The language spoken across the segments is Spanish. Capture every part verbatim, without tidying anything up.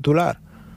titular.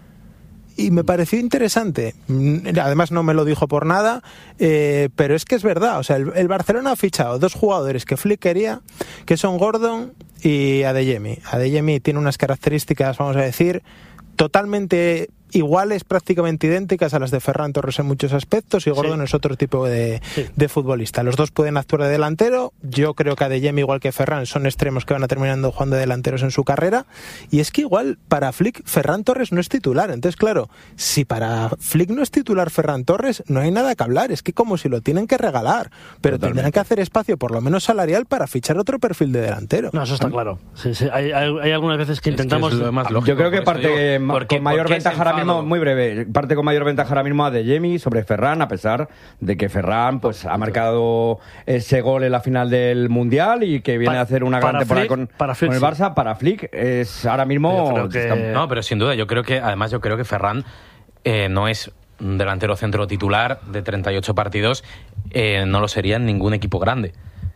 Y me pareció interesante. Además no me lo dijo por nada, eh, pero es que es verdad. O sea, el, el Barcelona ha fichado dos jugadores que Flick quería, que son Gordon y Adeyemi. Adeyemi tiene unas características, vamos a decir, totalmente iguales, prácticamente idénticas a las de Ferran Torres en muchos aspectos, y Gordon sí. es otro tipo de, sí. de futbolista. Los dos pueden actuar de delantero. Yo creo que Adeyemi, igual que Ferran, son extremos que van a terminando jugando de delanteros en su carrera, y es que igual para Flick Ferran Torres no es titular. Entonces, claro, si para Flick no es titular Ferran Torres, no hay nada que hablar. Es que como si lo tienen que regalar, pero Totalmente. tendrán que hacer espacio, por lo menos salarial, para fichar otro perfil de delantero. No, eso está claro. Sí, sí. Hay, hay, hay algunas veces que intentamos... Es que es lo más lógico, yo creo que parte digo, porque, con mayor ventaja ahora mismo, muy breve, parte con mayor ventaja ahora mismo a Adeyemi sobre Ferran, a pesar de que Ferran pues ha marcado ese gol en la final del Mundial y que viene para, a hacer una gran temporada con, para Flick, con el Barça. Sí. Para Flick es ahora mismo... Que... No, pero sin duda, yo creo que, además yo creo que Ferran eh, no es un delantero centro titular de treinta y ocho partidos, eh, no lo sería en ningún equipo grande.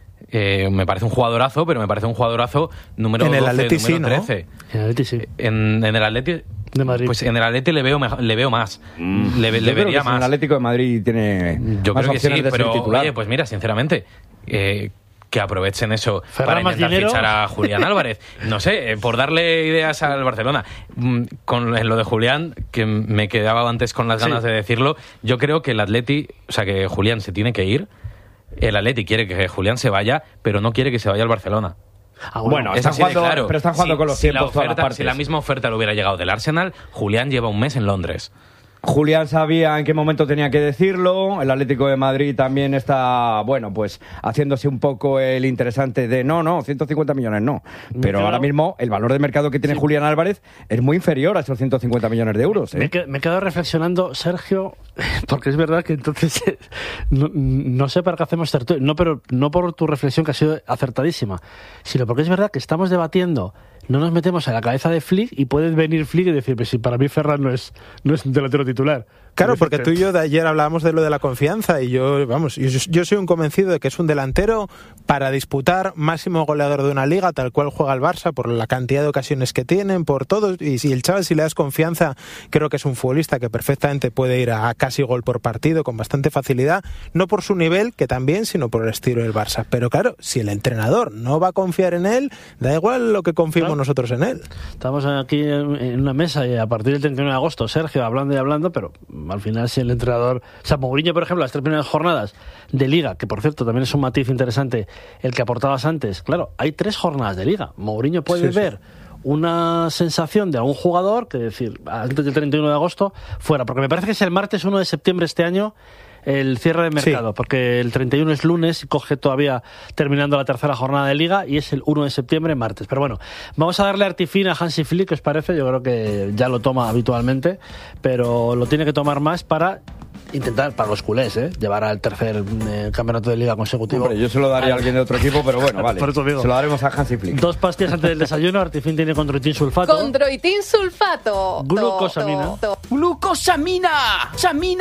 Eh, me parece un jugadorazo, pero me parece un jugadorazo número en el doce, Atleti número sí, ¿no? trece. En el Atleti sí. En, en el Atleti de Madrid. Pues en el Atleti le veo le veo más. Mm, le, le vería más. En el Atlético de Madrid tiene yo más creo que opciones sí, de pero ser titular. Oye, pues mira, sinceramente, eh, que aprovechen eso Ferran para intentar dinero. fichar a Julián Álvarez. No sé, eh, por darle ideas al Barcelona. Mm, con lo de Julián, que me quedaba antes con las ganas sí. de decirlo, yo creo que el Atleti, o sea, que Julián se tiene que ir. El Atleti quiere que Julián se vaya, pero no quiere que se vaya al Barcelona. Ah, bueno, bueno están jugando, claro. pero están jugando si, con los si tiempos la oferta, todas las partes. Si la misma oferta le hubiera llegado del Arsenal, Julián lleva un mes en Londres. Julián sabía en qué momento tenía que decirlo. El Atlético de Madrid también está, bueno, pues haciéndose un poco el interesante de no, no, ciento cincuenta millones no. Pero claro. ahora mismo el valor de mercado que tiene sí. Julián Álvarez es muy inferior a esos ciento cincuenta millones de euros. ¿eh? Me, que, me he quedado reflexionando, Sergio, porque es verdad que entonces no, no sé para qué hacemos tertulia, no, pero no por tu reflexión que ha sido acertadísima, sino porque es verdad que estamos debatiendo. No nos metemos en la cabeza de Flick y puede venir Flick y decir, pues si para mí Ferran no es, no es un delantero titular. Claro, porque tú y yo de ayer hablábamos de lo de la confianza y yo, vamos, yo, yo soy un convencido de que es un delantero para disputar máximo goleador de una liga, tal cual juega el Barça, por la cantidad de ocasiones que tienen, por todo. Y si el chaval, si le das confianza, creo que es un futbolista que perfectamente puede ir a casi gol por partido con bastante facilidad, no por su nivel, que también, sino por el estilo del Barça. Pero claro, si el entrenador no va a confiar en él, da igual lo que confiemos claro. nosotros en él. Estamos aquí en una mesa y a partir del treinta y uno de agosto, Sergio, hablando y hablando, pero al final si el entrenador... O sea, Mourinho, por ejemplo, las tres primeras jornadas de Liga, que por cierto también es un matiz interesante el que aportabas antes, claro, hay tres jornadas de Liga. Mourinho puede sí, ver... Sí. una sensación de algún jugador que decir, antes del treinta y uno de agosto, fuera, porque me parece que es el martes uno de septiembre este año el cierre de mercado, sí. porque el treinta y uno es lunes y coge todavía terminando la tercera jornada de Liga y es el uno de septiembre, martes. Pero bueno, vamos a darle artifín a Hansi Flick, ¿qué os parece? Yo creo que ya lo toma habitualmente, pero lo tiene que tomar más para intentar, para los culés, ¿eh? llevar al tercer eh, campeonato de Liga consecutivo. Hombre, yo se lo daría a alguien de otro equipo, pero bueno, vale. Por eso digo. Se lo daremos a Hansi Flick. Dos pastillas antes del desayuno, artifín tiene condroitin sulfato. Condroitin sulfato. Glucosamina. To, to. Glucosamina. Samina.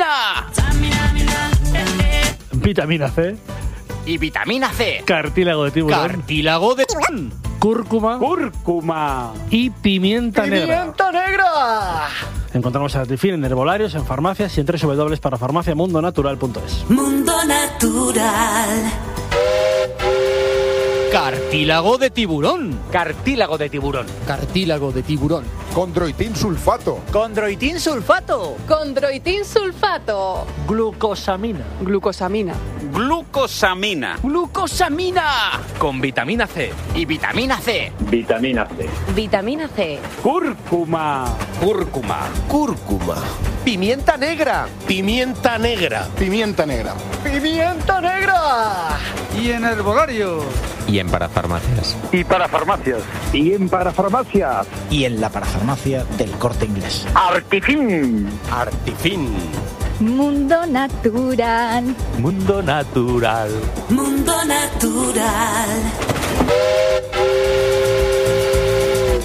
Vitamina C. Y vitamina C. Cartílago de tiburón. Cartílago de tiburón. Cúrcuma. Cúrcuma. Y pimienta, pimienta negra. ¡Pimienta negra! Encontramos el artifín en herbolarios, en farmacias y en doble u doble u doble u punto farmacia mundo natural punto es. Mundo Natural. Cartílago de tiburón. Cartílago de tiburón. Cartílago de tiburón. Condroitin sulfato. Condroitin sulfato. Condroitin sulfato. Glucosamina. Glucosamina. Glucosamina. Glucosamina. Con vitamina C. Y vitamina C. Vitamina C. Vitamina C. Cúrcuma. Cúrcuma. Cúrcuma. Pimienta negra. Pimienta negra. Pimienta negra. Pimienta negra. Y en herbolario. Y en parafarmacias. Y para farmacias. Y en parafarmacias. Y en la parafarmacia del Corte Inglés. Artifin. Artifin. Mundo Natural. Mundo Natural. Mundo Natural.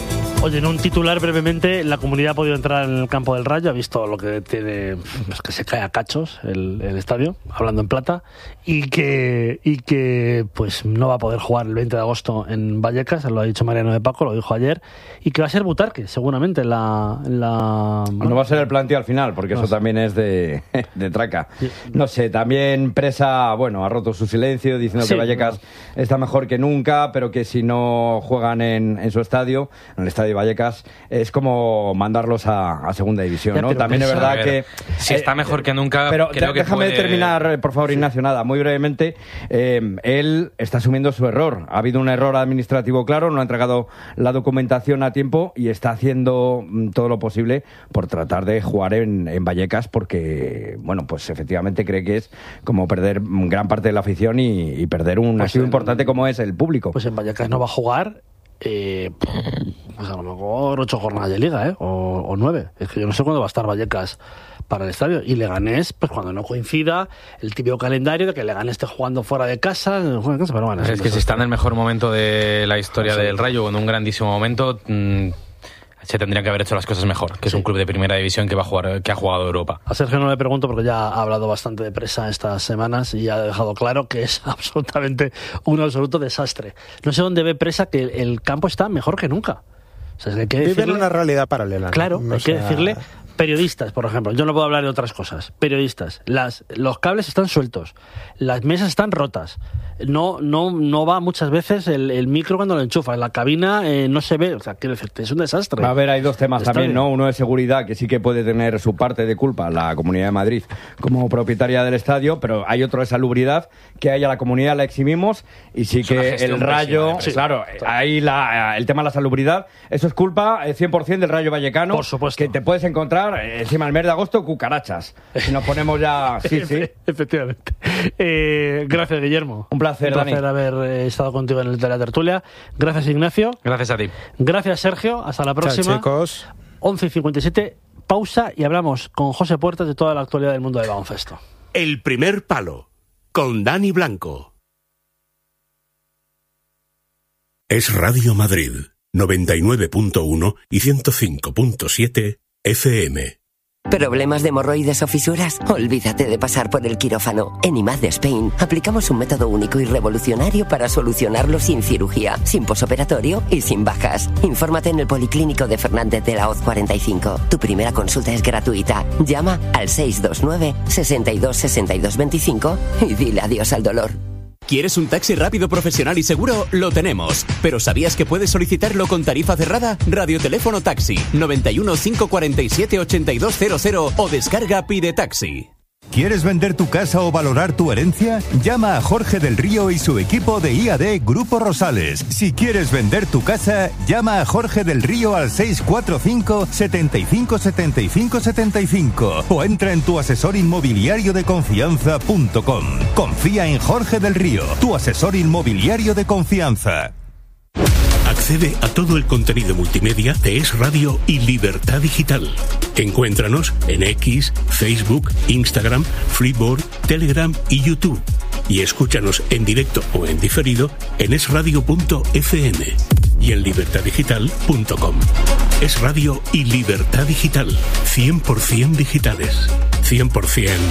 Oye, en un titular brevemente, la comunidad ha podido entrar en el campo del Rayo, ha visto lo que tiene, es que se cae a cachos el, el estadio, hablando en plata, y que, y que pues no va a poder jugar el veinte de agosto en Vallecas, lo ha dicho Mariano de Paco, lo dijo ayer, y que va a ser Butarque, seguramente, la... la bueno, no va a ser el planteo al final, porque no eso sé. También es de, de traca. No sé, también Presa, bueno, ha roto su silencio, diciendo sí, que Vallecas no. está mejor que nunca, pero que si no juegan en, en su estadio, en el estadio Vallecas, es como mandarlos a, a segunda división, ¿no? También es verdad que... Si está mejor que nunca, pero creo te, que déjame puede... terminar, por favor, Ignacio, nada, muy brevemente. Eh, él está asumiendo su error. Ha habido un error administrativo claro, no ha entregado la documentación a tiempo y está haciendo todo lo posible por tratar de jugar en, en Vallecas porque, bueno, pues efectivamente cree que es como perder gran parte de la afición y, y perder un pues activo en, importante como es el público. Pues en Vallecas no va a jugar... Eh, pues a lo mejor ocho jornadas de liga, ¿eh? O, o nueve. Es que yo no sé cuándo va a estar Vallecas para el estadio. Y Leganés, pues cuando no coincida el típico calendario de que Leganés esté jugando fuera de casa. Pero bueno, es, es que si está en el mejor momento de la historia sí. del Rayo, en un grandísimo momento... Mmm... se tendrían que haber hecho las cosas mejor, que sí. es un club de primera división que va a jugar, que ha jugado Europa. A Sergio no le pregunto porque ya ha hablado bastante de Presa estas semanas y ha dejado claro que es absolutamente un absoluto desastre. No sé dónde ve Presa que el campo está mejor que nunca. O sea, hay que Vive decirle... en una realidad paralela. Claro, ¿no? hay sea... que decirle... Periodistas, por ejemplo, yo no puedo hablar de otras cosas. Periodistas, las, los cables están sueltos, las mesas están rotas, no, no, no va muchas veces el, el micro cuando lo enchufa, en la cabina eh, no se ve, o sea, quiero decirte, es un desastre. A ver, hay dos temas también, bien. ¿no? Uno es seguridad, que sí que puede tener su parte de culpa la Comunidad de Madrid como propietaria del estadio, pero hay otro de salubridad, que ahí a la comunidad la eximimos y sí es que el Rayo, sí, claro, claro, ahí la, el tema de la salubridad, eso es culpa cien por ciento del Rayo Vallecano, por supuesto, que te puedes encontrar encima del mes de agosto cucarachas. Si nos ponemos ya... Sí, sí. Efectivamente. Eh, gracias, Guillermo. Un placer, Un placer Dani. haber estado contigo en el de la tertulia. Gracias, Ignacio. Gracias a ti. Gracias, Sergio. Hasta la próxima. Chao, chicos. once y cincuenta y siete, pausa y hablamos con José Puertas de toda la actualidad del mundo del baloncesto. El primer palo, con Dani Blanco. Es Radio Madrid, noventa y nueve punto uno y ciento cinco punto siete F M. ¿Problemas de hemorroides o fisuras? Olvídate de pasar por el quirófano. En I M A D Spain aplicamos un método único y revolucionario para solucionarlo sin cirugía, sin posoperatorio y sin bajas. Infórmate en el Policlínico de Fernández de la Hoz cuarenta y cinco. Tu primera consulta es gratuita. Llama al seis dos nueve, seis dos, seis dos dos cinco y dile adiós al dolor. ¿Quieres un taxi rápido, profesional y seguro? Lo tenemos. ¿Pero sabías que puedes solicitarlo con tarifa cerrada? Radioteléfono Taxi, noventa y uno, cinco cuarenta y siete, ochenta y dos cero cero o descarga Pide Taxi. ¿Quieres vender tu casa o valorar tu herencia? Llama a Jorge del Río y su equipo de I A D Grupo Rosales. Si quieres vender tu casa, llama a Jorge del Río al seis cuatro cinco, setenta y cinco, setenta y cinco, setenta y cinco o entra en tu asesor inmobiliario de confianza punto com. Confía en Jorge del Río, tu asesor inmobiliario de confianza. Accede a todo el contenido multimedia de Es Radio y Libertad Digital. Encuéntranos en X, Facebook, Instagram, Flipboard, Telegram y YouTube. Y escúchanos en directo o en diferido en es radio punto efe eme y en libertad digital punto com. Es Radio y Libertad Digital. cien por ciento digitales. cien por ciento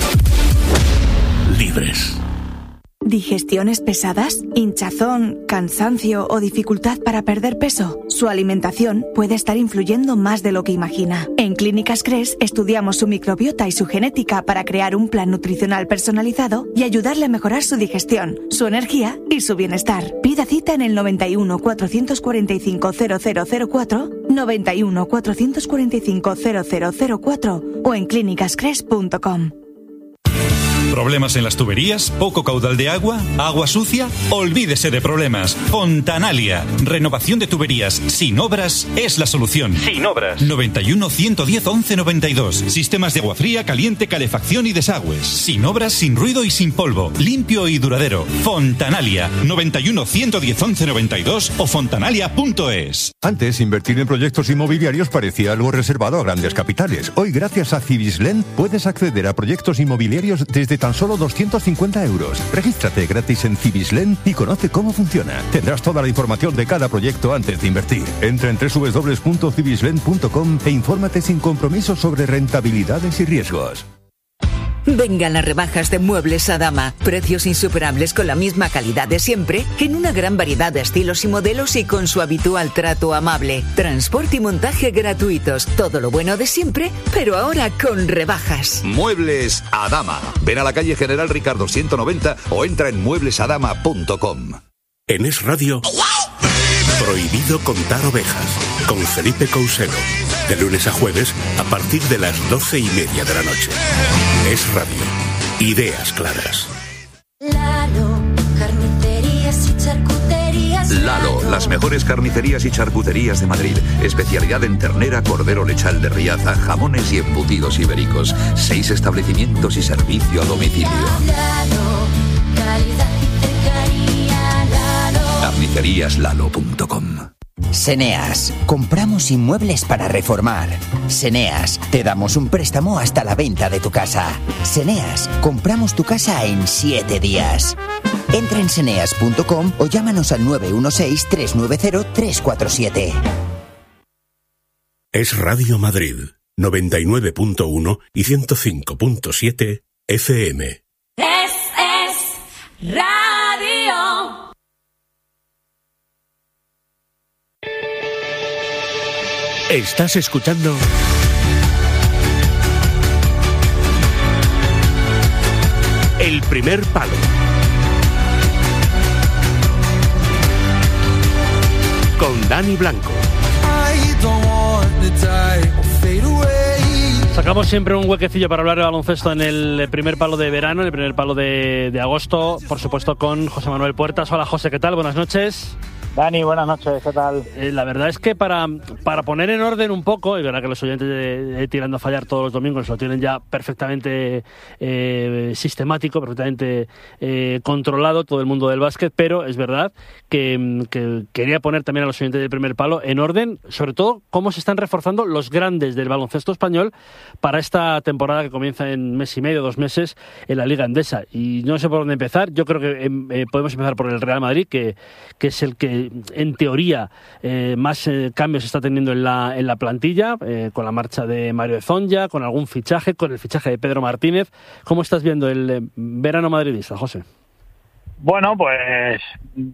libres. ¿Digestiones pesadas? ¿Hinchazón, cansancio o dificultad para perder peso? Su alimentación puede estar influyendo más de lo que imagina. En Clínicas Cres estudiamos su microbiota y su genética para crear un plan nutricional personalizado y ayudarle a mejorar su digestión, su energía y su bienestar. Pida cita en el noventa y uno, cuatrocientos cuarenta y cinco, cero cero cero cuatro, noventa y uno, cuatrocientos cuarenta y cinco, cero cero cero cuatro o en clínicas cres punto com. ¿Problemas en las tuberías? ¿Poco caudal de agua? ¿Agua sucia? Olvídese de problemas. Fontanalia. Renovación de tuberías sin obras es la solución. Sin obras. noventa y uno, ciento diez, once noventa y dos. Sistemas de agua fría, caliente, calefacción y desagües. Sin obras, sin ruido y sin polvo. Limpio y duradero. Fontanalia. noventa y uno, ciento diez, once noventa y dos o fontanalia punto es. Antes, invertir en proyectos inmobiliarios parecía algo reservado a grandes capitales. Hoy, gracias a Civislend, puedes acceder a proyectos inmobiliarios desde tan solo doscientos cincuenta euros. Regístrate gratis en Cibislen y conoce cómo funciona. Tendrás toda la información de cada proyecto antes de invertir. Entra en doble u doble u doble u punto cibislen punto com e infórmate sin compromiso sobre rentabilidades y riesgos. Vengan las rebajas de Muebles Adama. Precios insuperables con la misma calidad de siempre, en una gran variedad de estilos y modelos y con su habitual trato amable. Transporte y montaje gratuitos. Todo lo bueno de siempre, pero ahora con rebajas. Muebles Adama. Ven a la calle General Ricardo ciento noventa o entra en muebles adama punto com. En Es Radio, Prohibido contar ovejas, con Felipe Couselo. De lunes a jueves, a partir de las doce y media de la noche. Es Radio. Ideas claras. Lalo, carnicerías y charcuterías. Lalo, las mejores carnicerías y charcuterías de Madrid. Especialidad en ternera, cordero lechal de Riaza, jamones y embutidos ibéricos. Seis establecimientos y servicio a domicilio. Lalo, calidad y cercanía. Lalo. carnicerías lalo punto com. Seneas, compramos inmuebles para reformar. Seneas, te damos un préstamo hasta la venta de tu casa. Seneas, compramos tu casa en siete días. Entra en seneas punto com o llámanos al nueve uno seis, tres nueve cero, tres cuatro siete. Es Radio Madrid, noventa y nueve punto uno y ciento cinco punto siete F M. Es, es radio. Estás escuchando El Primer Palo con Dani Blanco. Sacamos siempre un huequecillo para hablar de baloncesto en el primer palo de verano, en el primer palo de, de agosto, por supuesto con José Manuel Puertas. Hola José, ¿qué tal? Buenas noches. Dani, buenas noches, ¿qué tal? Eh, la verdad es que para, para poner en orden un poco, y verdad que los oyentes de, de Tirando a Fallar todos los domingos lo tienen ya perfectamente eh, sistemático, perfectamente eh, controlado todo el mundo del básquet, pero es verdad que, que quería poner también a los oyentes del primer palo en orden, sobre todo cómo se están reforzando los grandes del baloncesto español para esta temporada que comienza en mes y medio, dos meses, en la Liga Endesa. Y no sé por dónde empezar, yo creo que eh, podemos empezar por el Real Madrid, que, que es el que en teoría eh, más eh, cambios está teniendo en la, en la plantilla, eh, con la marcha de Mario Ezonja, con algún fichaje, con el fichaje de Pedro Martínez. ¿Cómo estás viendo el eh, verano madridista, José? Bueno, pues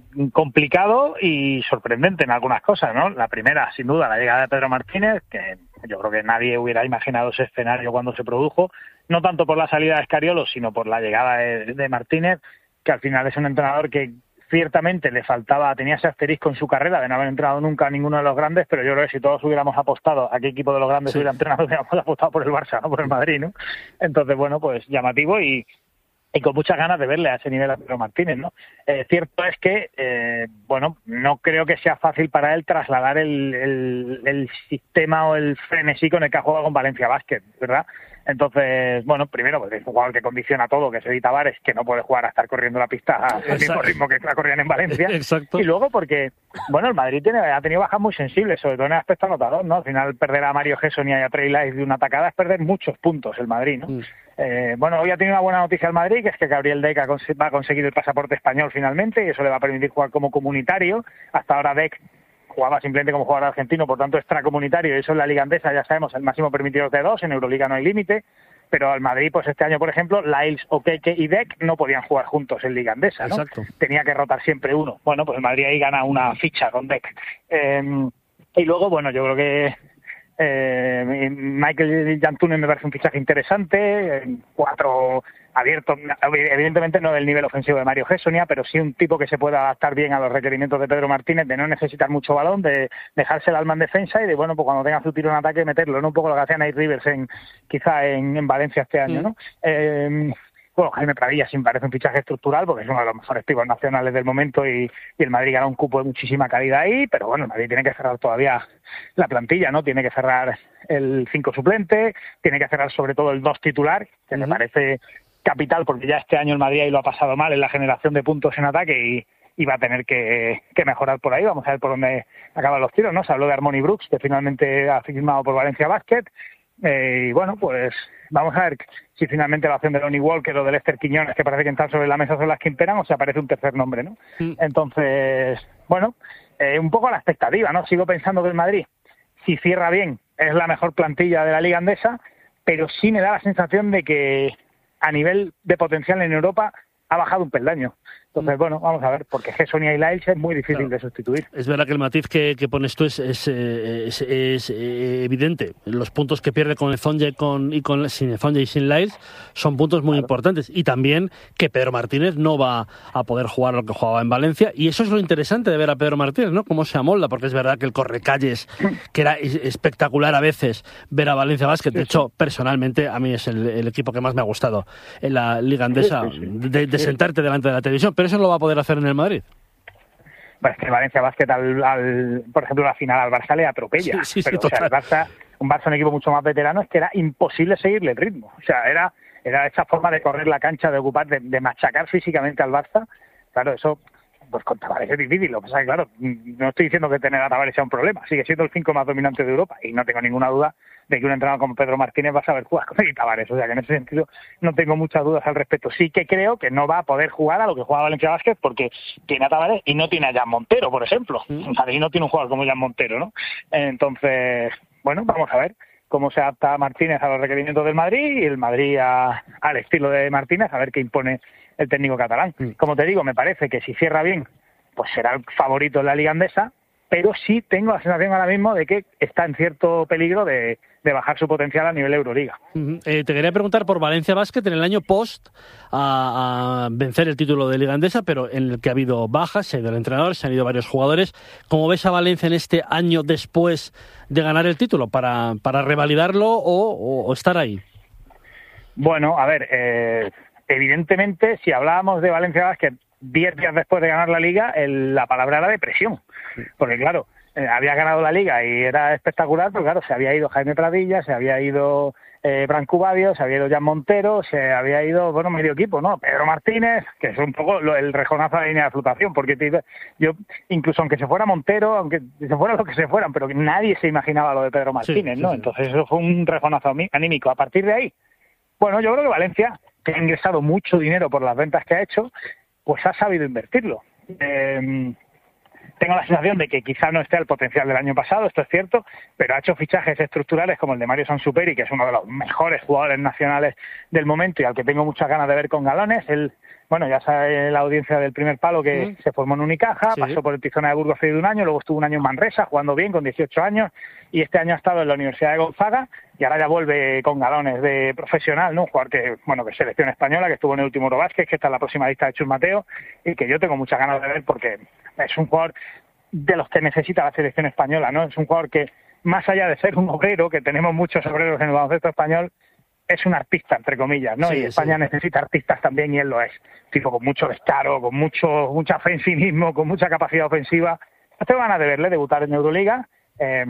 complicado y sorprendente en algunas cosas, ¿no? La primera, sin duda, la llegada de Pedro Martínez, que yo creo que nadie hubiera imaginado ese escenario cuando se produjo, no tanto por la salida de Escariolo, sino por la llegada de, de Martínez, que al final es un entrenador que ciertamente le faltaba, tenía ese asterisco en su carrera de no haber entrenado nunca a ninguno de los grandes, pero yo creo que si todos hubiéramos apostado a qué equipo de los grandes sí. hubiera entrenado, hubiéramos apostado por el Barça, no por el Madrid, ¿no? Entonces, bueno, pues llamativo y, y con muchas ganas de verle a ese nivel a Pedro Martínez, ¿no? Eh, cierto es que, eh, bueno, no creo que sea fácil para él trasladar el, el, el sistema o el frenesí con el que ha jugado con Valencia Basket, ¿verdad? Entonces, bueno, primero, pues es un jugador que condiciona todo, que es Edith Tavares, que no puede jugar a estar corriendo la pista al mismo ritmo que la corrían en Valencia. Exacto. Y luego porque, bueno, el Madrid tiene, ha tenido bajas muy sensibles, sobre todo en el aspecto anotador, ¿no? Al final, perder a Mario Gesson y a Trey Lyles de una atacada es perder muchos puntos el Madrid, ¿no? Mm. Eh, bueno, hoy ha tenido una buena noticia el Madrid, que es que Gabriel Deck va a conseguir el pasaporte español finalmente, y eso le va a permitir jugar como comunitario. Hasta ahora Deck jugaba simplemente como jugador argentino, por tanto extracomunitario, y eso en la Liga Endesa ya sabemos, el máximo permitido es de dos, en Euroliga no hay límite, pero al Madrid, pues este año, por ejemplo, Lyles, Okeke y Deck no podían jugar juntos en Liga Endesa, ¿no? Exacto. Tenía que rotar siempre uno. Bueno, pues el Madrid ahí gana una ficha con Deck. Eh, y luego, bueno, yo creo que eh, Michael Jantunen me parece un fichaje interesante, cuatro abierto, evidentemente no del nivel ofensivo de Mario Gessonia, pero sí un tipo que se pueda adaptar bien a los requerimientos de Pedro Martínez, de no necesitar mucho balón, de dejarse el alma en defensa y de, bueno, pues cuando tenga su tiro en ataque meterlo, ¿no? Un poco lo que hacía Nate Rivers en, quizá en, en Valencia este año, ¿no? Mm. Eh, bueno, Jaime Pradilla sí me parece un fichaje estructural porque es uno de los mejores pibos nacionales del momento y, y el Madrid gana un cupo de muchísima calidad ahí, pero bueno, el Madrid tiene que cerrar todavía la plantilla, ¿no? Tiene que cerrar el cinco suplente, tiene que cerrar sobre todo el dos titular, que mm. me parece capital, porque ya este año el Madrid ahí lo ha pasado mal en la generación de puntos en ataque y, y va a tener que, que mejorar por ahí. Vamos a ver por dónde acaban los tiros, ¿no? Se habló de Harmony Brooks, que finalmente ha firmado por Valencia Basket, Eh, y bueno, pues vamos a ver si finalmente la opción de Lonnie Walker o de Lester Quiñones, que parece que están sobre la mesa, son las que imperan, o si aparece un tercer nombre, ¿no? Mm. Entonces, bueno, eh, un poco a la expectativa, ¿no? Sigo pensando que el Madrid, si cierra bien, es la mejor plantilla de la Liga Andesa, pero sí me da la sensación de que a nivel de potencial en Europa ha bajado un peldaño. Entonces, bueno, vamos a ver, porque Sonia y Lyles es muy difícil claro. de sustituir. Es verdad que el matiz que, que pones tú es, es, es, es eh, evidente. Los puntos que pierde con Ezonja con, y con sin Ezonja y sin Lyles son puntos muy claro. importantes. Y también que Pedro Martínez no va a poder jugar lo que jugaba en Valencia. Y eso es lo interesante de ver a Pedro Martínez, ¿no? Cómo se amolda, porque es verdad que el correcalles, que era espectacular a veces ver a Valencia Basket. De hecho, personalmente, a mí es el, el equipo que más me ha gustado en la Liga Andesa, de, de sentarte delante de la televisión. Pero eso lo va a poder hacer en el Madrid. Pues que Valencia Basket, al, al, por ejemplo, la final al Barça le atropella. Sí, sí, pero, sí, o sea, el Barça, un Barça, un equipo mucho más veterano, es que era imposible seguirle el ritmo. O sea, era, era esa forma de correr la cancha, de ocupar, de, de machacar físicamente al Barça. Claro, eso, pues con Tavares es difícil. Lo que pasa es que, claro, no estoy diciendo que tener a Tavares sea un problema. Sigue siendo el cinco más dominante de Europa. Y no tengo ninguna duda de que un entrenador como Pedro Martínez va a saber jugar con el Tavares. O sea, que en ese sentido no tengo muchas dudas al respecto. Sí que creo que no va a poder jugar a lo que juega Valencia Basket porque tiene a Tavares y no tiene a Jan Montero, por ejemplo. Mm. O sea, y no tiene un jugador como Jan Montero, ¿no? Entonces, bueno, vamos a ver cómo se adapta Martínez a los requerimientos del Madrid y el Madrid a, al estilo de Martínez, a ver qué impone el técnico catalán. Mm. Como te digo, me parece que si cierra bien, pues será el favorito en la Liga Andesa, pero sí tengo la sensación ahora mismo de que está en cierto peligro de, de bajar su potencial a nivel Euroliga. Uh-huh. Eh, te quería preguntar por Valencia Basket en el año post a, a vencer el título de Liga Andesa, pero en el que ha habido bajas, se ha ido el entrenador, se han ido varios jugadores. ¿Cómo ves a Valencia en este año después de ganar el título? ¿Para, para revalidarlo o, o, o estar ahí? Bueno, a ver, eh, evidentemente, si hablábamos de Valencia Basket diez días después de ganar la Liga, el, la palabra era depresión. Porque claro, eh, había ganado la Liga y era espectacular, pero claro, se había ido Jaime Pradilla, se había ido eh, Branco Badio, se había ido Jan Montero, se había ido, bueno, medio equipo, ¿no? Pedro Martínez, que es un poco lo, el rejonazo de la línea de flotación, porque te, yo, incluso aunque se fuera Montero, aunque se fuera lo que se fueran, pero que nadie se imaginaba lo de Pedro Martínez, sí, ¿no? Sí, sí. Entonces eso fue un rejonazo anímico. A partir de ahí, bueno, yo creo que Valencia, que ha ingresado mucho dinero por las ventas que ha hecho, pues ha sabido invertirlo. Eh, tengo la sensación de que quizá no esté al potencial del año pasado, esto es cierto, pero ha hecho fichajes estructurales como el de Mario Sansuperi, que es uno de los mejores jugadores nacionales del momento y al que tengo muchas ganas de ver con galones. Él, bueno, ya sabe la audiencia del Primer Palo que uh-huh. se formó en Unicaja, sí. pasó por el Tizona de Burgos hace un año, luego estuvo un año en Manresa jugando bien con dieciocho años y este año ha estado en la Universidad de Gonzaga y ahora ya vuelve con galones de profesional, ¿no? Un jugador que, bueno, que es selección española, que estuvo en el último Eurobásquet, que está en la próxima lista de Chus Mateo y que yo tengo muchas ganas de ver porque es un jugador de los que necesita la selección española, ¿no? Es un jugador que, más allá de ser un obrero, que tenemos muchos obreros en el baloncesto español, es un artista, entre comillas, ¿no? Sí, y España sí. necesita artistas también y él lo es. Tipo con mucho descaro, con mucho mucha fe en sí mismo, con mucha capacidad ofensiva. Tengo ganas de verle debutar en Euroliga eh,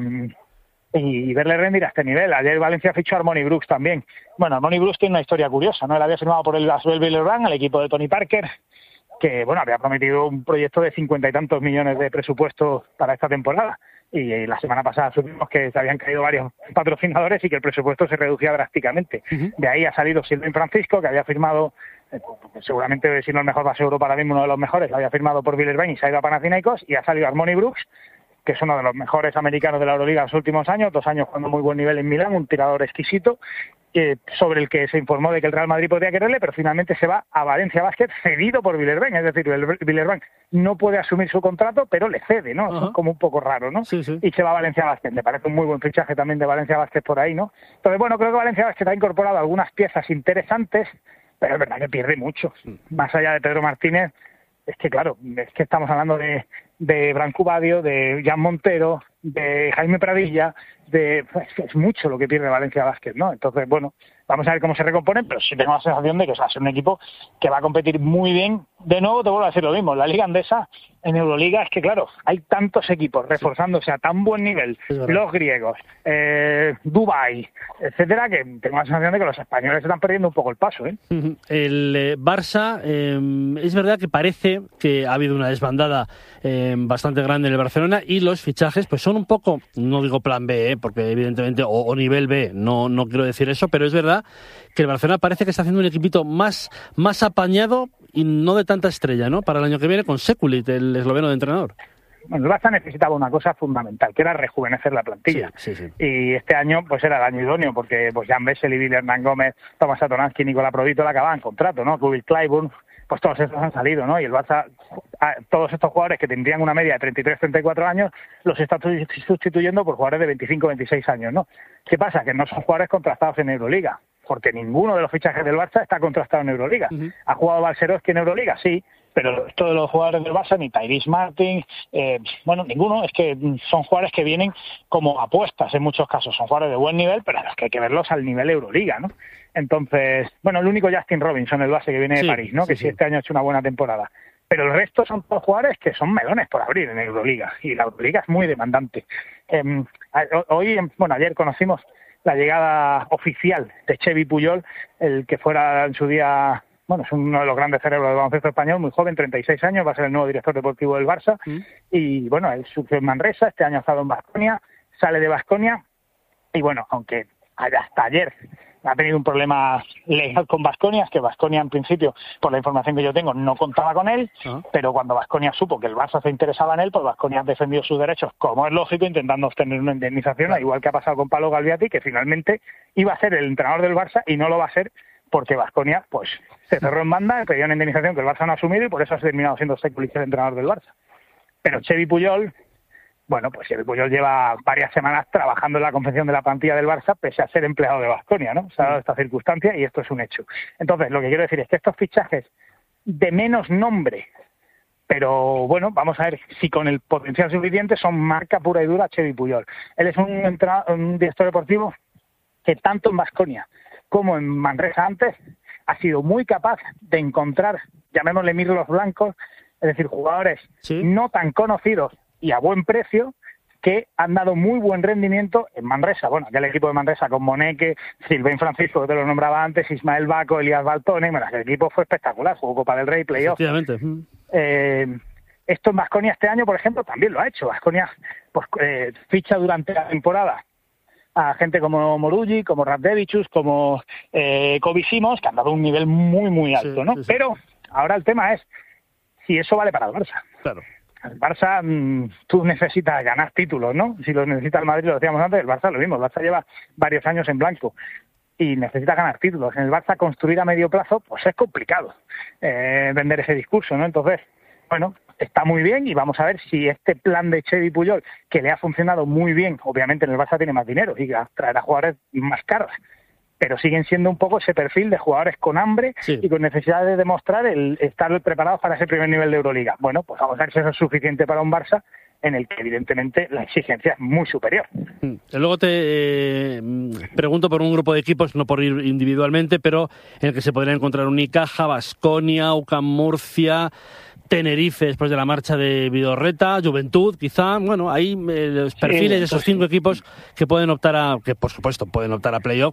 y verle rendir a este nivel. Ayer Valencia fichó a Armoni Brooks también. Bueno, Armoni Brooks tiene una historia curiosa, ¿no? Él había firmado por el Asbel Villeurbanne, el equipo de Tony Parker, que, bueno, había prometido un proyecto de cincuenta y tantos millones de presupuesto para esta temporada. Y, y la semana pasada supimos que se habían caído varios patrocinadores y que el presupuesto se reducía drásticamente. Uh-huh. De ahí ha salido Silvin Francisco, que había firmado, eh, seguramente si no el mejor base de Europa ahora mismo, uno de los mejores, había firmado por Villeurbanne y se ha ido a Panathinaikos, y ha salido Armoni Brooks, que es uno de los mejores americanos de la Euroliga en los últimos años, dos años jugando muy buen nivel en Milán, un tirador exquisito, eh, sobre el que se informó de que el Real Madrid podría quererle, pero finalmente se va a Valencia Basket cedido por Villeurbanne, es decir, el Villeurbanne no puede asumir su contrato, pero le cede, ¿no? Uh-huh. Es como un poco raro, ¿no? Sí, sí. Y se va a Valencia Basket. Me parece un muy buen fichaje también de Valencia Basket por ahí, ¿no? Entonces, bueno, creo que Valencia Basket ha incorporado algunas piezas interesantes, pero es verdad que pierde mucho. Sí. Más allá de Pedro Martínez, es que, claro, es que estamos hablando de, de Branco Badio, de Jan Montero, de Jaime Pradilla, de pues, es mucho lo que pierde Valencia Basket, ¿no? Entonces, bueno, vamos a ver cómo se recomponen, pero sí tengo la sensación de que o sea, va a ser un equipo que va a competir muy bien. De nuevo, te vuelvo a decir lo mismo, la Liga Andesa, en Euroliga, es que, claro, hay tantos equipos reforzándose a tan buen nivel, los griegos, eh, Dubái, etcétera, que tengo la sensación de que los españoles están perdiendo un poco el paso, ¿eh? El eh, Barça, eh, es verdad que parece que ha habido una desbandada eh, bastante grande en el Barcelona y los fichajes pues son un poco, no digo plan B, ¿eh? porque evidentemente, o, o nivel B, no, no quiero decir eso, pero es verdad que el Barcelona parece que está haciendo un equipito más, más apañado y no de tanta estrella, ¿no? Para el año que viene con Sekulic, el esloveno de entrenador. Bueno, el Barça necesitaba una cosa fundamental, que era rejuvenecer la plantilla. Sí, sí, sí. Y este año pues era el año idóneo, porque pues Jan Bessel y Billy Hernán Gómez, Tomás Satoransky y Nicolás Provitola acababan contrato, ¿no? Rubik Clyburn, pues todos estos han salido, ¿no? Y el Barça, todos estos jugadores que tendrían una media de treinta y tres, treinta y cuatro años, los está sustituyendo por jugadores de veinticinco, veintiséis años, ¿no? ¿Qué pasa? Que no son jugadores contrastados en Euroliga, porque ninguno de los fichajes del Barça está contrastado en Euroliga. Uh-huh. ¿Ha jugado Balcerowski en Euroliga? Sí, pero todos los jugadores del Barça, ni Tyrese Martin, eh, bueno, ninguno, es que son jugadores que vienen como apuestas en muchos casos, son jugadores de buen nivel, pero los que hay que verlos al nivel Euroliga, ¿no? Entonces, bueno, el único Justin Robinson, el base que viene de sí, París, ¿no? Sí, que sí, sí este año ha hecho una buena temporada. Pero el resto son todos jugadores que son melones por abrir en Euroliga, y la Euroliga es muy demandante. Eh, hoy, bueno, ayer conocimos la llegada oficial de Xevi Puyol, el que fuera en su día... Bueno, es uno de los grandes cerebros del baloncesto español, muy joven, treinta y seis años, va a ser el nuevo director deportivo del Barça. Mm. Y bueno, él surgió en Manresa, este año ha estado en Baskonia, sale de Baskonia. Y bueno, aunque hasta ayer ha tenido un problema legal con Baskonia, es que Baskonia en principio, por la información que yo tengo, no contaba con él, uh-huh. pero cuando Baskonia supo que el Barça se interesaba en él, pues Baskonia defendió sus derechos, como es lógico, intentando obtener una indemnización, uh-huh. igual que ha pasado con Paolo Galviati, que finalmente iba a ser el entrenador del Barça y no lo va a ser porque Baskonia pues se cerró en banda, pedía una indemnización que el Barça no ha asumido y por eso ha terminado siendo Sekulic el entrenador del Barça. Pero Xevi Puyol, bueno, pues Xevi Puyol lleva varias semanas trabajando en la confección de la plantilla del Barça, pese a ser empleado de Baskonia, ¿no? Se ha dado esta circunstancia y esto es un hecho. Entonces, lo que quiero decir es que estos fichajes de menos nombre, pero bueno, vamos a ver si con el potencial suficiente son marca pura y dura Xevi Puyol. Él es un, entrenador, un director deportivo que tanto en Baskonia como en Manresa antes, ha sido muy capaz de encontrar, llamémosle mirlos blancos, es decir, jugadores ¿sí? no tan conocidos y a buen precio, que han dado muy buen rendimiento en Manresa. Bueno, aquel equipo de Manresa con Moneque, Silvain Francisco, que te lo nombraba antes, Ismael Baco, Elías Baltone, bueno, el equipo fue espectacular, jugó Copa del Rey, playoff. Eh, esto en Baskonia este año, por ejemplo, también lo ha hecho. Baskonia pues, eh, ficha durante la temporada a gente como Morugi, como Radevicius, como eh, Kobe Simons, que han dado un nivel muy, muy alto, sí, ¿no? Sí, sí. Pero ahora el tema es si eso vale para el Barça. Claro. El Barça, mmm, tú necesitas ganar títulos, ¿no? Si los necesita el Madrid, lo decíamos antes, el Barça lo mismo. El Barça lleva varios años en blanco y necesita ganar títulos. En el Barça construir a medio plazo, pues es complicado eh, vender ese discurso, ¿no? Entonces, bueno, está muy bien y vamos a ver si este plan de Xevi Puyol, que le ha funcionado muy bien, obviamente en el Barça tiene más dinero y traerá jugadores más caros, pero siguen siendo un poco ese perfil de jugadores con hambre sí. y con necesidad de demostrar el estar preparados para ese primer nivel de Euroliga. Bueno, pues vamos a ver si eso es suficiente para un Barça en el que evidentemente la exigencia es muy superior. Luego te eh, pregunto por un grupo de equipos, no por ir individualmente, pero en el que se podría encontrar Unicaja, Baskonia, U C A M Murcia, Tenerife después de la marcha de Vidorreta, Juventud, quizá, bueno, hay eh, los perfiles sí, de esos cinco equipos que pueden optar a, que por supuesto pueden optar a playoff,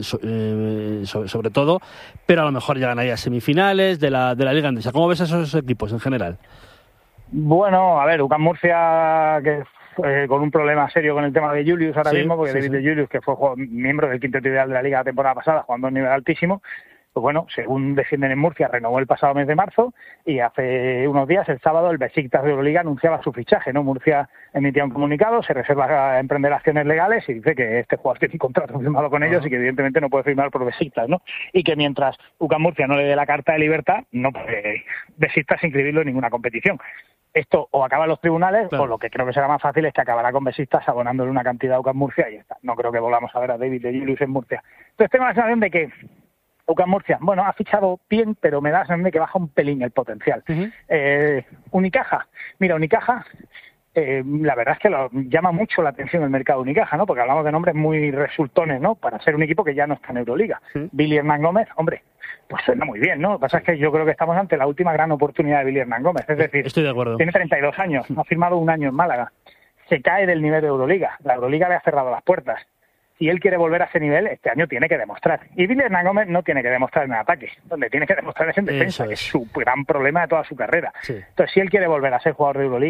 eh, sobre, sobre todo, pero a lo mejor llegan ahí a semifinales de la de la Liga Andesa. ¿Cómo ves a esos equipos en general? Bueno, a ver, U C A M Murcia, que eh, con un problema serio con el tema de Julius ahora sí, mismo, porque sí, David sí. de Julius, que fue miembro del quinteto ideal de la Liga la temporada pasada, jugando a un nivel altísimo, pues bueno, según defienden en Murcia, renovó el pasado mes de marzo y hace unos días, el sábado, el Besiktas de Euroliga anunciaba su fichaje, ¿no? Murcia emitía un comunicado, se reserva a emprender acciones legales y dice que este jugador tiene un contrato firmado con ellos uh-huh. y que evidentemente no puede firmar por Besiktas, ¿no? Y que mientras U C A M Murcia no le dé la carta de libertad, no puede Besiktas inscribirlo en ninguna competición. Esto o acaba en los tribunales claro. o lo que creo que será más fácil es que acabará con Besiktas abonándole una cantidad a U C A M Murcia y ya está. No creo que volvamos a ver a David de Julius en Murcia. Entonces tengo la sensación de que U C A M Murcia, bueno, ha fichado bien, pero me da la sensación de que baja un pelín el potencial. Uh-huh. Eh, Unicaja, mira, Unicaja, eh, la verdad es que lo, llama mucho la atención el mercado Unicaja, ¿no? Porque hablamos de nombres muy resultones, ¿no? Para ser un equipo que ya no está en Euroliga. Uh-huh. Billy Hernán Gómez, hombre, pues suena muy bien, ¿no? Lo que pasa es que yo creo que estamos ante la última gran oportunidad de Billy Hernán Gómez. Es decir, estoy de acuerdo. Tiene treinta y dos años, ha firmado un año en Málaga, se cae del nivel de Euroliga, la Euroliga le ha cerrado las puertas. Si él quiere volver a ese nivel, este año tiene que demostrar. Y Billy Hernán Gómez no tiene que demostrar en ataque, donde tiene que demostrar es en defensa, es. que es su gran problema de toda su carrera. Sí. Entonces, si él quiere volver a ser jugador de Euroliga,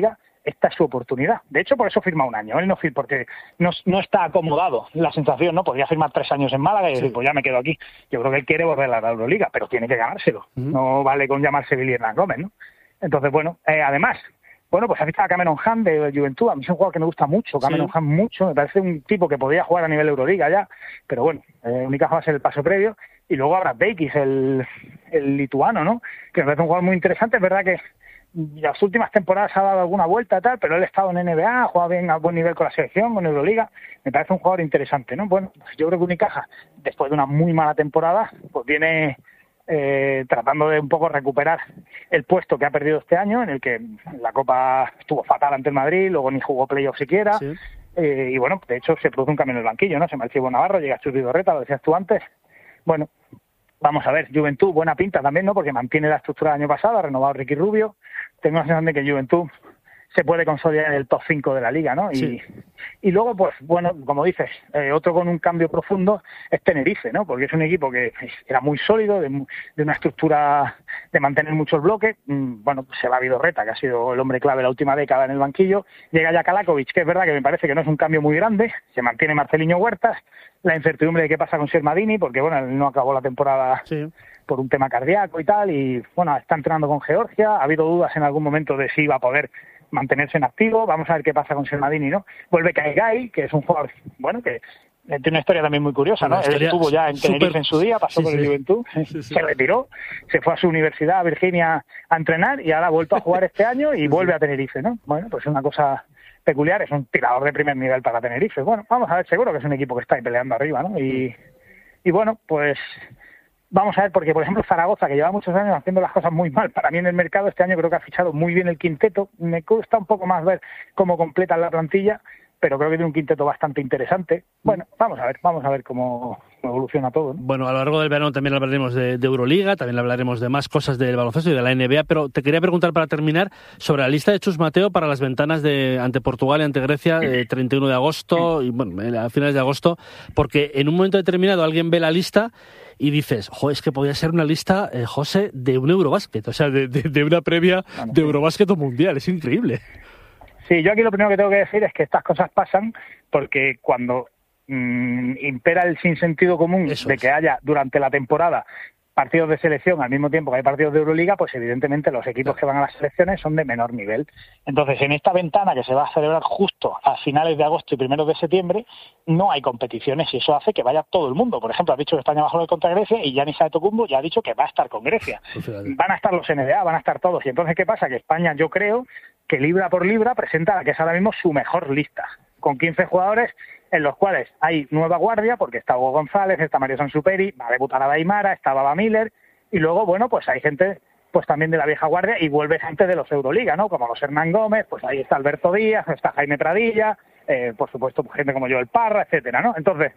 esta es su oportunidad. De hecho, por eso firma un año. Él no firma porque no, no está acomodado. La sensación, ¿no? Podría firmar tres años en Málaga y decir, sí, pues ya me quedo aquí. Yo creo que él quiere volver a la Euroliga, pero tiene que ganárselo. Uh-huh. No vale con llamarse Billy Hernán Gómez, ¿no? Entonces, bueno, eh, además, bueno, pues ha visto a Cameron Hunt de Juventud. A mí es un jugador que me gusta mucho, Cameron sí. Hunt mucho. Me parece un tipo que podría jugar a nivel Euroliga ya, pero bueno, eh, Unicaja va a ser el paso previo. Y luego habrá Beikis, el, el lituano, ¿no? Que me parece un jugador muy interesante. Es verdad que las últimas temporadas ha dado alguna vuelta y tal, pero él ha estado en N B A, ha jugado bien a buen nivel con la selección, con Euroliga. Me parece un jugador interesante, ¿no? Bueno, pues yo creo que Unicaja, después de una muy mala temporada, pues viene eh, tratando de un poco recuperar el puesto que ha perdido este año, en el que la Copa estuvo fatal ante el Madrid, luego ni jugó playoff siquiera. Sí. Eh, y bueno, de hecho se produce un cambio en el banquillo, ¿no? Se marcha Ivo Navarro, llega Chus Vidorreta, lo decías tú antes. Bueno, vamos a ver, Juventud, buena pinta también, ¿no? Porque mantiene la estructura del año pasado, ha renovado Ricky Rubio. Tengo la sensación de que Juventud se puede consolidar en el top cinco de la liga, ¿no? Y, sí. y luego, pues, bueno, como dices, eh, otro con un cambio profundo es Tenerife, ¿no? Porque es un equipo que era muy sólido, de, de una estructura de mantener muchos bloques. Mm, bueno, pues se va Vidorreta, que ha sido el hombre clave la última década en el banquillo. Llega ya Kalakovic, que es verdad que me parece que no es un cambio muy grande. Se mantiene Marceliño Huertas. La incertidumbre de qué pasa con Sermadini, porque, bueno, él no acabó la temporada sí. por un tema cardíaco y tal. Y, bueno, está entrenando con Georgia. Ha habido dudas en algún momento de si iba a poder mantenerse en activo. Vamos a ver qué pasa con Sermadini, ¿no? Vuelve Kaigai, que es un jugador, bueno, que tiene una historia también muy curiosa, ¿no? Él estuvo ya en Tenerife super... en su día, pasó sí, por el sí. Juventud, sí, sí. se retiró, se fue a su universidad, a Virginia, a entrenar y ahora ha vuelto a jugar este año y sí, vuelve sí. a Tenerife, ¿no? Bueno, pues es una cosa peculiar, es un tirador de primer nivel para Tenerife. Bueno, vamos a ver, seguro que es un equipo que está ahí peleando arriba, ¿no? Y, y bueno, pues vamos a ver, porque por ejemplo Zaragoza, que lleva muchos años haciendo las cosas muy mal, para mí en el mercado este año creo que ha fichado muy bien el quinteto. Me cuesta un poco más ver cómo completan la plantilla, pero creo que tiene un quinteto bastante interesante. Bueno, vamos a ver, vamos a ver cómo evoluciona todo, ¿no? Bueno, a lo largo del verano también hablaremos de, de Euroliga, también hablaremos de más cosas del baloncesto y de la N B A, pero te quería preguntar para terminar sobre la lista de Chus Mateo para las ventanas de ante Portugal y ante Grecia, eh, treinta y uno de agosto y bueno, a finales de agosto, porque en un momento determinado alguien ve la lista y dices, jo, es que podría ser una lista, eh, José, de un Eurobásquet, o sea, de, de, de una previa bueno, de Eurobásquet o Mundial, es increíble. Sí, yo aquí lo primero que tengo que decir es que estas cosas pasan porque cuando mmm, impera el sinsentido común Eso de es. que haya durante la temporada partidos de selección al mismo tiempo que hay partidos de Euroliga, pues evidentemente los equipos que van a las selecciones son de menor nivel. Entonces, en esta ventana que se va a celebrar justo a finales de agosto y primeros de septiembre, no hay competiciones y eso hace que vaya todo el mundo. Por ejemplo, has dicho que España va a jugar contra Grecia y Giannis Antetokounmpo ya ha dicho que va a estar con Grecia. Van a estar los N B A, van a estar todos. Y entonces, ¿qué pasa? Que España, yo creo que libra por libra presenta la que es ahora mismo su mejor lista, con quince jugadores en los cuales hay nueva guardia, porque está Hugo González, está Mario Sansuperi, va a debutar a Daimara, está Baba Miller, y luego, bueno, pues hay gente pues también de la vieja guardia y vuelve gente de los Euroliga, ¿no? Como los Hernán Gómez, pues ahí está Alberto Díaz, está Jaime Pradilla, eh, por supuesto, pues gente como Joel Parra, etcétera, ¿no? Entonces,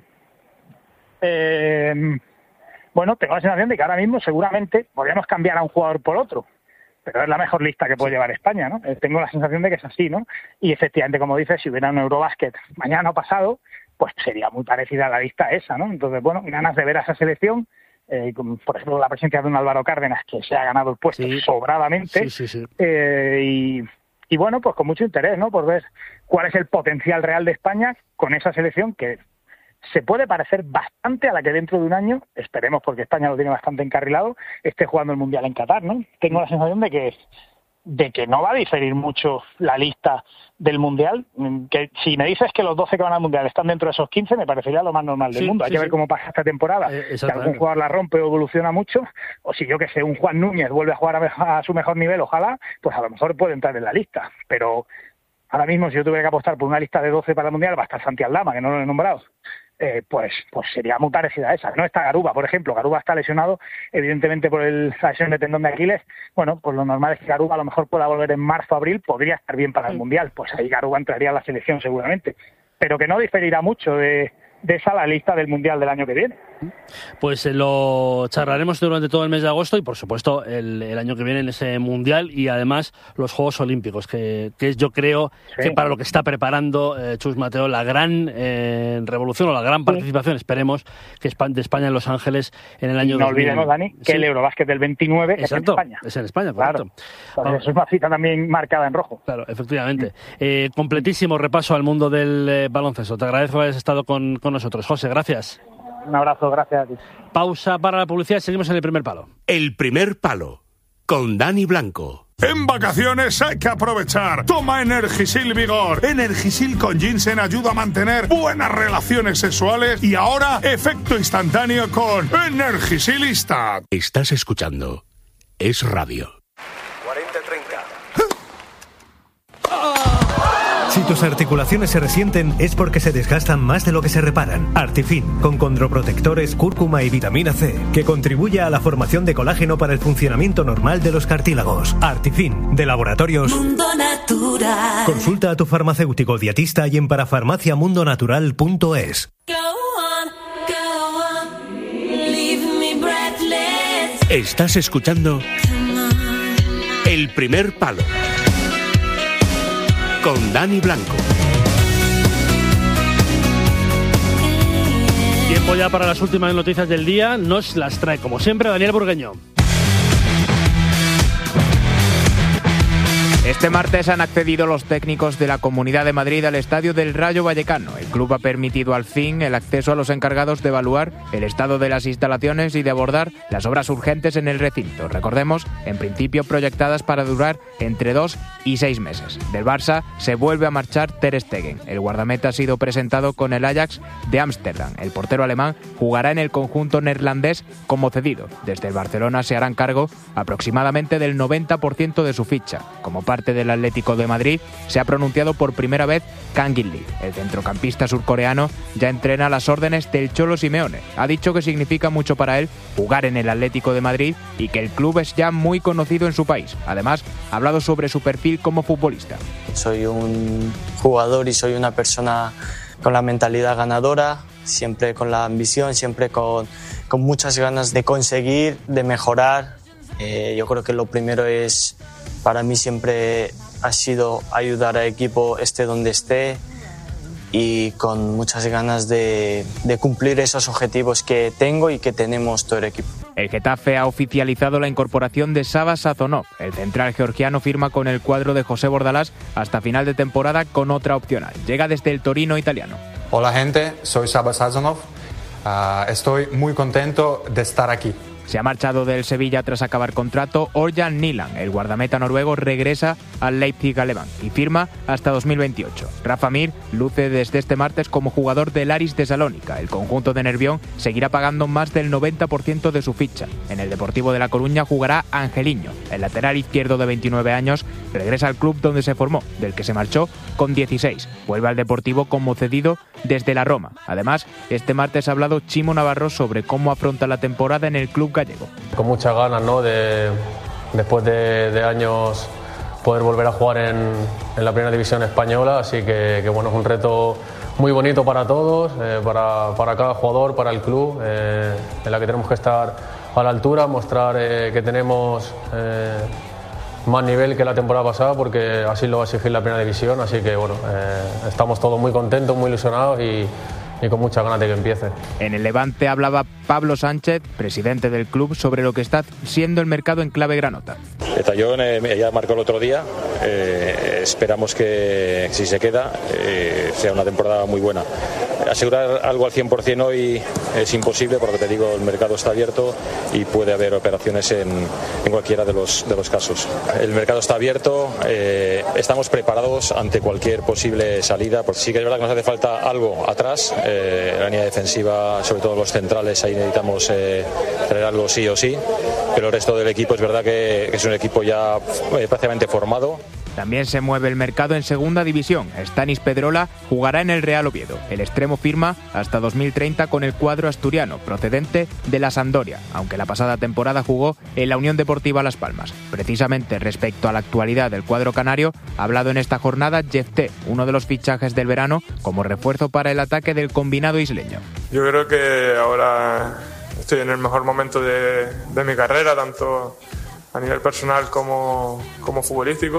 eh, bueno, tengo la sensación de que ahora mismo seguramente podríamos cambiar a un jugador por otro, pero es la mejor lista que puede llevar España, ¿no? Eh, tengo la sensación de que es así, ¿no? Y efectivamente, como dices, si hubiera un Eurobásquet mañana o pasado, pues sería muy parecida a la lista esa, ¿no? Entonces, bueno, ganas de ver a esa selección, eh, con, por ejemplo, la presencia de un Álvaro Cárdenas, que se ha ganado el puesto sí. sobradamente, sí, sí, sí. Eh, y, y bueno, pues con mucho interés, ¿no? Por ver cuál es el potencial real de España con esa selección que se puede parecer bastante a la que dentro de un año, esperemos porque España lo tiene bastante encarrilado, esté jugando el Mundial en Qatar, ¿no? Tengo la sensación de que de que no va a diferir mucho la lista del Mundial, que si me dices que los doce que van al Mundial están dentro de esos quince, me parecería lo más normal del sí, mundo. Hay sí, que ver sí. cómo pasa esta temporada, eh, si algún jugador la rompe o evoluciona mucho, o si yo que sé, un Juan Núñez vuelve a jugar a, a su mejor nivel, ojalá, pues a lo mejor puede entrar en la lista, pero ahora mismo si yo tuviera que apostar por una lista de doce para el Mundial, va a estar Santi Aldama, que no lo he nombrado. Eh, pues pues sería muy parecida a esa. No está Garuba, por ejemplo. Garuba está lesionado, evidentemente, por el, la lesión de tendón de Aquiles. Bueno, pues lo normal es que Garuba a lo mejor pueda volver en marzo, abril, podría estar bien para el Mundial. Pues ahí Garuba entraría a la selección seguramente. Pero que no diferirá mucho de, de esa la lista del Mundial del año que viene. Pues eh, lo charlaremos durante todo el mes de agosto y, por supuesto, el, el año que viene en ese Mundial y, además, los Juegos Olímpicos, que, que es, yo creo, sí. que para lo que está preparando eh, Chus Mateo, la gran eh, revolución o la gran participación, sí. esperemos, que de España en Los Ángeles en el año no dos mil. No olvidemos, Dani, que sí. el Eurobásquet del veintinueve Exacto, es en España. Es en España, correcto. Claro. Vamos. Eso es una cita también marcada en rojo. Claro, efectivamente. Eh, completísimo repaso al mundo del eh, baloncesto. Te agradezco que hayas estado con, con nosotros. José, gracias. Un abrazo, gracias a ti. Pausa para la publicidad y seguimos en el primer palo. El primer palo, con Dani Blanco. En vacaciones hay que aprovechar. Toma Energisil Vigor. Energisil con ginseng ayuda a mantener buenas relaciones sexuales y ahora efecto instantáneo con Energisilista. Estás escuchando Es Radio. cuarenta treinta. Si tus articulaciones se resienten es porque se desgastan más de lo que se reparan. Artifin, con condroprotectores, cúrcuma y vitamina C, que contribuye a la formación de colágeno para el funcionamiento normal de los cartílagos. Artifin, de Laboratorios Mundo Natural. Consulta a tu farmacéutico dietista y en parafarmacia mundo natural punto es. Go on, go on, leave me breathless. Estás escuchando El primer palo, con Dani Blanco. Tiempo ya para las últimas noticias del día. Nos las trae, como siempre, Daniel Burgueño. Este martes han accedido los técnicos de la Comunidad de Madrid al estadio del Rayo Vallecano. El club ha permitido al fin el acceso a los encargados de evaluar el estado de las instalaciones y de abordar las obras urgentes en el recinto. Recordemos, en principio proyectadas para durar entre dos y seis meses. Del Barça se vuelve a marchar Ter Stegen. El guardameta ha sido presentado con el Ajax de Ámsterdam. El portero alemán jugará en el conjunto neerlandés como cedido. Desde el Barcelona se harán cargo aproximadamente del noventa por ciento de su ficha. Como parte del Atlético de Madrid, se ha pronunciado por primera vez Kang In-lee. El centrocampista surcoreano ya entrena a las órdenes del Cholo Simeone. Ha dicho que significa mucho para él jugar en el Atlético de Madrid y que el club es ya muy conocido en su país. Además, ha hablado sobre su perfil como futbolista. Soy un jugador y soy una persona con la mentalidad ganadora, siempre con la ambición, siempre con, con muchas ganas de conseguir, de mejorar. Eh, yo creo que lo primero es, para mí siempre ha sido ayudar al equipo esté donde esté y con muchas ganas de, de cumplir esos objetivos que tengo y que tenemos todo el equipo. El Getafe ha oficializado la incorporación de Sava Sazonov. El central georgiano firma con el cuadro de José Bordalás hasta final de temporada con otra opcional. Llega desde el Torino italiano. Hola gente, soy Sava Sazonov. Uh, estoy muy contento de estar aquí. Se ha marchado del Sevilla tras acabar contrato Orjan Nilan. El guardameta noruego regresa al Leipzig alemán y firma hasta dos mil veintiocho. Rafa Mir luce desde este martes como jugador del Aris de Salónica. El conjunto de Nervión seguirá pagando más del noventa por ciento de su ficha. En el Deportivo de La Coruña jugará Angeliño. El lateral izquierdo de veintinueve años regresa al club donde se formó, del que se marchó con dieciséis. Vuelve al Deportivo como cedido desde la Roma. Además, este martes ha hablado Chimo Navarro sobre cómo afronta la temporada en el club gallego. Con muchas ganas, ¿no?, de, después de, de años poder volver a jugar en, en la primera división española, así que, que bueno, es un reto muy bonito para todos, eh, para, para cada jugador, para el club, eh, en la que tenemos que estar a la altura, mostrar eh, que tenemos eh, más nivel que la temporada pasada, porque así lo va a exigir la primera división, así que bueno, eh, estamos todos muy contentos, muy ilusionados y y con muchas ganas de que empiece. En el Levante hablaba Pablo Sánchez, presidente del club, sobre lo que está siendo el mercado en clave granota. Tallón eh, ya marcó el otro día, eh, esperamos que si se queda eh, sea una temporada muy buena. Asegurar algo al cien por ciento hoy es imposible, porque te digo, el mercado está abierto y puede haber operaciones en, en cualquiera de los, de los casos. El mercado está abierto, eh, estamos preparados ante cualquier posible salida, porque sí que es verdad que nos hace falta algo atrás, eh, la línea defensiva, sobre todo los centrales, ahí necesitamos eh, traer algo sí o sí, pero el resto del equipo es verdad que, que es un equipo ya eh, prácticamente formado. También se mueve el mercado en segunda división. Stanis Pedrola jugará en el Real Oviedo. El extremo firma hasta dos mil treinta con el cuadro asturiano, procedente de la Sampdoria, aunque la pasada temporada jugó en la Unión Deportiva Las Palmas. Precisamente respecto a la actualidad del cuadro canario, ha hablado en esta jornada Jeff T, uno de los fichajes del verano, como refuerzo para el ataque del combinado isleño. Yo creo que ahora estoy en el mejor momento de, de mi carrera, tanto a nivel personal como, como futbolístico.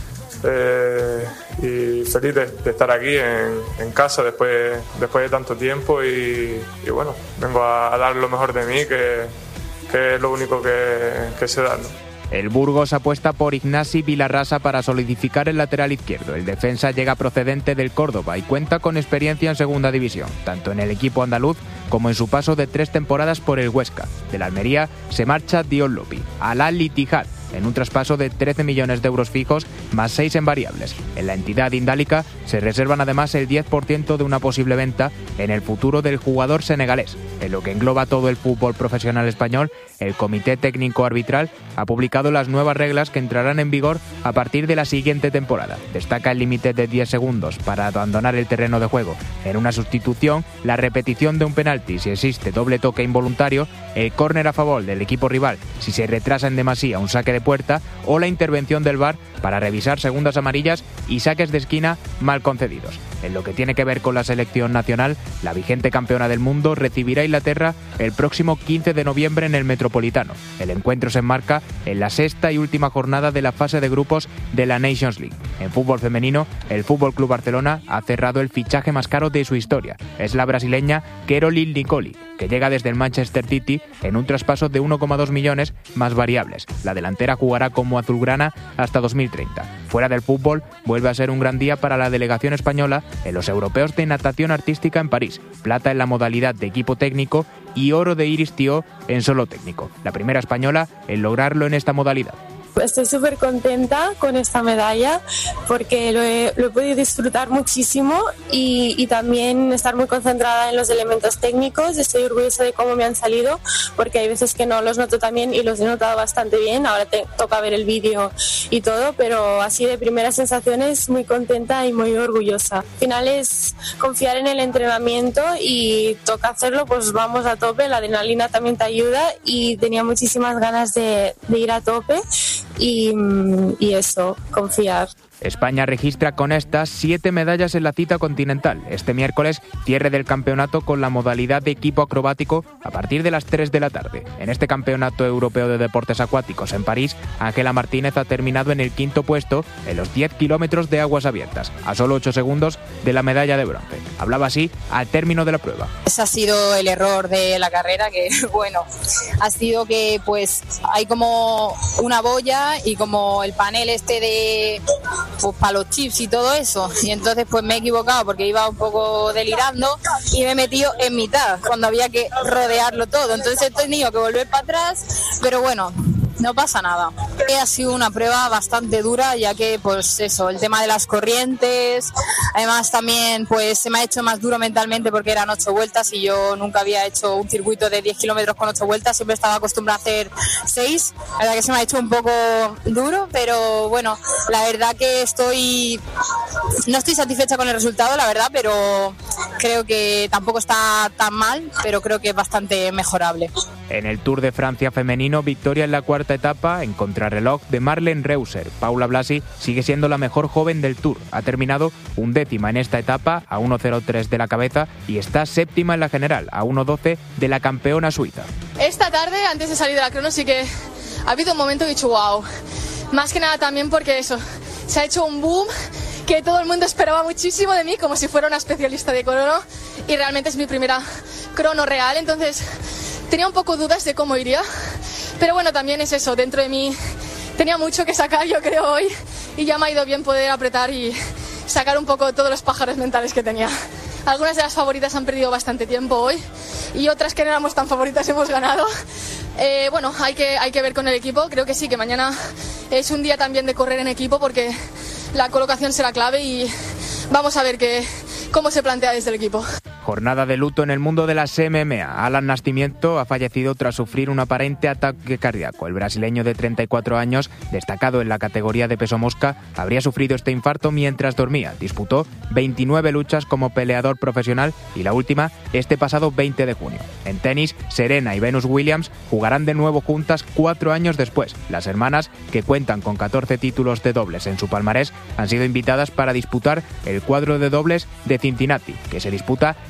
Eh, y feliz de, de estar aquí en, en casa después, después de tanto tiempo y, y bueno, vengo a, a dar lo mejor de mí, que, que es lo único que, que sé dar, ¿no? El Burgos apuesta por Ignasi Vilarrasa para solidificar el lateral izquierdo. El defensa llega procedente del Córdoba y cuenta con experiencia en segunda división, tanto en el equipo andaluz como en su paso de tres temporadas por el Huesca. De la Almería se marcha Dion Lopi al Al-Ittihad en un traspaso de trece millones de euros fijos más seis en variables. En la entidad indálica se reservan además el diez por ciento de una posible venta en el futuro del jugador senegalés. En lo que engloba todo el fútbol profesional español, el Comité Técnico Arbitral ha publicado las nuevas reglas que entrarán en vigor a partir de la siguiente temporada. Destaca el límite de diez segundos para abandonar el terreno de juego en una sustitución, la repetición de un penalti si existe doble toque involuntario, el córner a favor del equipo rival si se retrasa en demasía un saque de puerta o la intervención del V A R para revisar segundas amarillas y saques de esquina mal concedidos. En lo que tiene que ver con la selección nacional, la vigente campeona del mundo recibirá a Inglaterra el próximo quince de noviembre en el Metropolitano. El encuentro se enmarca en la sexta y última jornada de la fase de grupos de la Nations League. En fútbol femenino, el F C Barcelona ha cerrado el fichaje más caro de su historia. Es la brasileña Caroline Nicoli, que llega desde el Manchester City en un traspaso de uno coma dos millones más variables. La delantera jugará como azulgrana hasta dos mil treinta. Fuera del fútbol, vuelve a ser un gran día para la delegación española en los europeos de natación artística en París. Plata en la modalidad de equipo técnico y oro de Iris Tió en solo técnico. La primera española en lograrlo en esta modalidad. Estoy súper contenta con esta medalla porque lo he, lo he podido disfrutar muchísimo y, y también estar muy concentrada en los elementos técnicos. Estoy orgullosa de cómo me han salido porque hay veces que no los noto tan bien y los he notado bastante bien. Ahora te toca ver el vídeo y todo, pero así de primeras sensaciones muy contenta y muy orgullosa. Al final es confiar en el entrenamiento y toca hacerlo, pues vamos a tope. La adrenalina también te ayuda y tenía muchísimas ganas de, de ir a tope. Y, y eso, confiar. España registra con estas siete medallas en la cita continental. Este miércoles, cierre del campeonato con la modalidad de equipo acrobático a partir de las tres de la tarde. En este Campeonato Europeo de Deportes Acuáticos en París, Ángela Martínez ha terminado en el quinto puesto en los diez kilómetros de aguas abiertas, a solo ocho segundos de la medalla de bronce. Hablaba así al término de la prueba. Ese ha sido el error de la carrera, que bueno, ha sido que pues hay como una boya y como el panel este de... pues para los chips y todo eso, y entonces pues me he equivocado porque iba un poco delirando y me he metido en mitad cuando había que rodearlo todo, entonces he tenido que volver para atrás, pero bueno, no pasa nada. Ha sido una prueba bastante dura, ya que pues eso, el tema de las corrientes, además también pues se me ha hecho más duro mentalmente porque eran ocho vueltas y yo nunca había hecho un circuito de diez kilómetros con ocho vueltas, siempre estaba acostumbrada a hacer seis, la verdad que se me ha hecho un poco duro, pero bueno, la verdad que estoy, no estoy satisfecha con el resultado, la verdad, pero creo que tampoco está tan mal, pero creo que es bastante mejorable. En el Tour de Francia femenino, victoria en la cuarta etapa en contrarreloj de Marlene Reusser. Paula Blasi sigue siendo la mejor joven del Tour. Ha terminado undécima en esta etapa a uno cero tres de la cabeza y está séptima en la general a uno doce de la campeona suiza. Esta tarde, antes de salir de la crono, sí que ha habido un momento que he dicho wow. Más que nada también porque eso, se ha hecho un boom que todo el mundo esperaba muchísimo de mí, como si fuera una especialista de crono, y realmente es mi primera crono real, entonces tenía un poco dudas de cómo iría, pero bueno, también es eso, dentro de mí tenía mucho que sacar, yo creo, hoy, y ya me ha ido bien poder apretar y sacar un poco todos los pájaros mentales que tenía. Algunas de las favoritas han perdido bastante tiempo hoy y otras que no éramos tan favoritas hemos ganado. Eh, bueno, hay que, hay que ver con el equipo, creo que sí, que mañana es un día también de correr en equipo porque la colocación será clave y vamos a ver que, cómo se plantea desde el equipo. Jornada de luto en el mundo de las M M A. Alan Nascimento ha fallecido tras sufrir un aparente ataque cardíaco. El brasileño de treinta y cuatro años, destacado en la categoría de peso mosca, habría sufrido este infarto mientras dormía. Disputó veintinueve luchas como peleador profesional y la última este pasado veinte de junio. En tenis, Serena y Venus Williams jugarán de nuevo juntas cuatro años después. Las hermanas, que cuentan con catorce títulos de dobles en su palmarés, han sido invitadas para disputar el cuadro de dobles de Cincinnati, que se disputa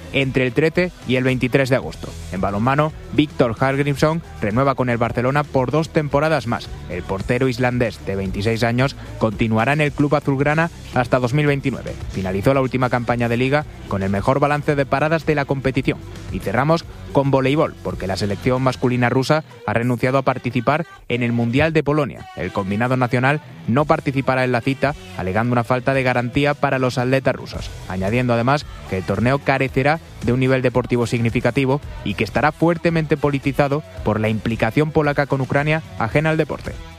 entre el trece y el veintitrés de agosto. En balonmano, Viktor Hallgrímsson renueva con el Barcelona por dos temporadas más. El portero islandés de veintiséis años continuará en el club azulgrana hasta dos mil veintinueve. Finalizó la última campaña de liga con el mejor balance de paradas de la competición. Y cerramos con voleibol, porque la selección masculina rusa ha renunciado a participar en el Mundial de Polonia. El combinado nacional no participará en la cita, alegando una falta de garantía para los atletas rusos, añadiendo además que el torneo carecerá de un nivel deportivo significativo y que estará fuertemente politizado por la implicación polaca con Ucrania ajena al deporte.